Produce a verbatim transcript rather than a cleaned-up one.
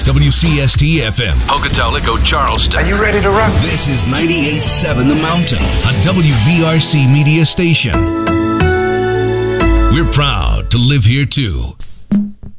W C S T F M, Pocatello, Charleston. Are you ready to rock? This is ninety-eight point seven The Mountain, a W V R C media station. We're proud to live here too.